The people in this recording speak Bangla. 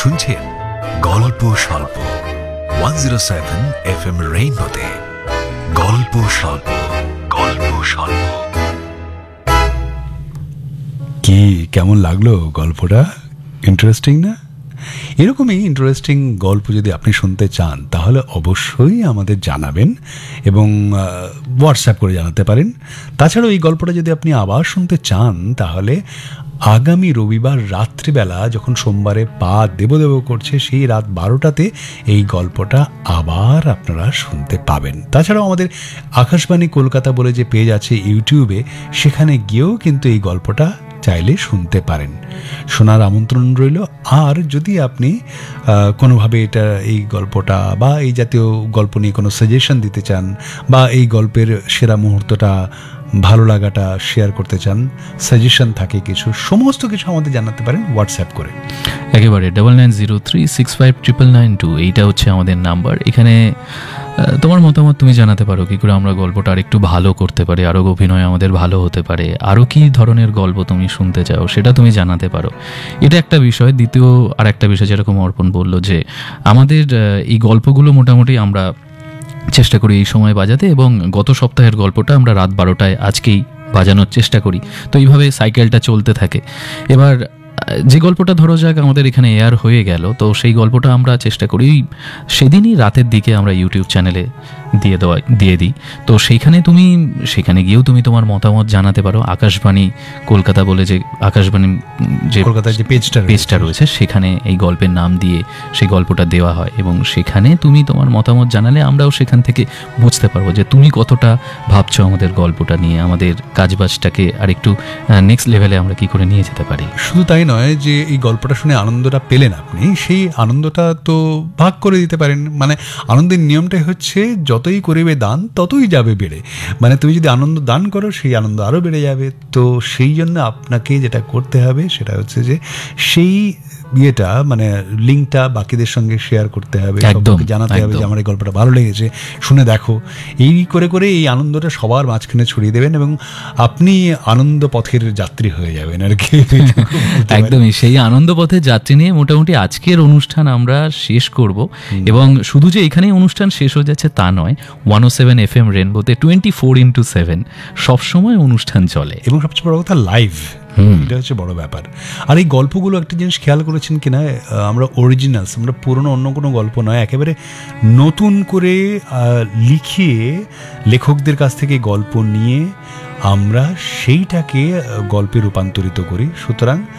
শুনছেন গল্প স্বল্প 107 FM রেইনবোতে। গল্প স্বল্প, গল্প স্বল্প। কি কেমন লাগলো গল্পটা? ইন্টারেস্টিং না? এরকমই ইন্টারেস্টিং গল্প যদি আপনি শুনতে চান তাহলে অবশ্যই আমাদের জানাবেন এবং হোয়াটসঅ্যাপ করে জানাতে পারেন। তাছাড়াও এই গল্পটা যদি আপনি আবার শুনতে চান তাহলে আগামী রবিবার রাত্রিবেলা যখন সোমবারে পা দেব করছে সেই রাত 12টাতে এই গল্পটা আবার আপনারা শুনতে পাবেন। তাছাড়াও আমাদের আকাশবাণী কলকাতা বলে যে পেজ আছে ইউটিউবে, সেখানে গিয়েও কিন্তু এই গল্পটা চাইলে শুনতে পারেন। শোনার আমন্ত্রণ রইল। আর যদি আপনি কোনোভাবে এই গল্পটা বা এই জাতীয় গল্প নিয়ে কোনো সাজেশন দিতে চান বা এই গল্পের সেরা মুহূর্তটা ভালো লাগাটা শেয়ার করতে চান, সাজেশন থাকে কিছু, সমস্ত কিছু আমাদের জানাতে পারেন হোয়াটসঅ্যাপ করে। একেবারে 9903659992 এইটা হচ্ছে আমাদের নাম্বার। এখানে তোমার মতামত তুমি জানাতে পারো কি করে আমরা গল্পটা আরেকটু ভালো করতে পারি, আরও অভিনয় আমাদের ভালো হতে পারে, আরও কী ধরনের গল্প তুমি শুনতে চাও সেটা তুমি জানাতে পারো। এটা একটা বিষয়। দ্বিতীয় আর একটা বিষয়, যেরকম অর্পণ বললো যে আমাদের এই গল্পগুলো মোটামুটি আমরা চেষ্টা করি এই সময় বাজাতে, এবং গত সপ্তাহের গল্পটা আমরা রাত 12টায় আজকেই বাজানোর চেষ্টা করি। তো এইভাবে সাইকেলটা চলতে থাকে। এবার যে গল্পটা ধরো যাক আমাদের এখানে এয়ার হয়ে গেল, তো সেই গল্পটা আমরা চেষ্টা করি সেদিনই রাতের দিকে আমরা ইউটিউব চ্যানেলে দিয়ে দিই। তো সেখানে গিয়েও তুমি তোমার মতামত জানাতে পারো। আকাশবাণী কলকাতা বলে যে আকাশবাণী যে কলকাতায় যে পেজটা রয়েছে সেখানে এই গল্পের নাম দিয়ে সেই গল্পটা দেওয়া হয়, এবং সেখানে তুমি তোমার মতামত জানালে আমরাও সেখান থেকে বুঝতে পারবো যে তুমি কতটা ভাবছো আমাদের গল্পটা নিয়ে, আমাদের কাজবাজটাকে আরেকটু নেক্সট লেভেলে আমরা কি করে নিয়ে যেতে পারি। শুধু তাই নয় যে এই গল্পটা শুনে আনন্দটা পেলেন আপনি, সেই আনন্দটা তো ভাগ করে দিতে পারেন। মানে আনন্দের নিয়মটাই হচ্ছে যতই করিবে দান ততই যাবে বেড়ে। মানে তুমি যদি আনন্দ দান করো সেই আনন্দ আরও বেড়ে যাবে। তো সেই জন্য আপনাকে যেটা করতে হবে সেটা হচ্ছে যে সেই ইয়েটা মানে লিঙ্কটা বাকিদের সঙ্গে শেয়ার করতে হবে, জানাতে হবে যে আমার এই গল্পটা ভালো লেগেছে, শুনে দেখো। এই করে করে এই আনন্দটা সবার মাঝখানে ছড়িয়ে দেবেন এবং আপনি আনন্দ পথের যাত্রী হয়ে যাবেন আর কি। একদমই সেই আনন্দ পথের যাত্রী নিয়ে মোটামুটি আজকের অনুষ্ঠান আমরা শেষ করব। এবং শুধু যে এখানেই অনুষ্ঠান শেষ হয়ে যাচ্ছে তা নয়, 107 FM রেইনবোতে 24x7 সবসময় অনুষ্ঠান চলে, এবং সবচেয়ে বড় কথা লাইভ। এটা হচ্ছে বড় ব্যাপার। আর এই গল্পগুলো একটা জিনিস খেয়াল করেছেন কিনা, আমরা অরিজিনালস, আমরা পুরনো অন্য কোনো গল্প নয়, একেবারে নতুন করে লিখিয়ে লেখকদের কাছ থেকে গল্প নিয়ে আমরা সেইটাকে গল্পে রূপান্তরিত করি। সুতরাং